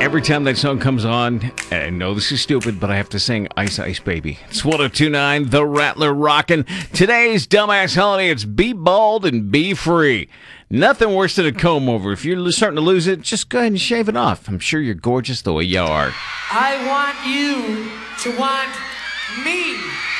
Every time that song comes on, I know this is stupid, but I have to sing Ice Ice Baby. It's 1029, The Rattler rockin'. Today's dumbass holiday, it's be bald and be free. Nothing worse than a comb over. If you're starting to lose it, just go ahead and shave it off. I'm sure you're gorgeous the way you are. I want you to want me.